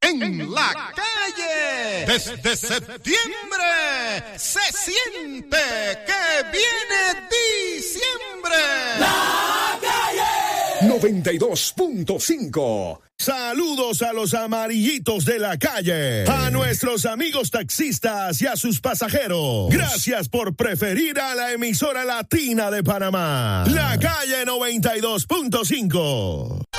en la calle. Desde septiembre se siente que viene diciembre. La calle 92.5. Saludos a los amarillitos de la calle, a nuestros amigos taxistas y a sus pasajeros. Gracias por preferir a la emisora latina de Panamá, La Calle 92.5.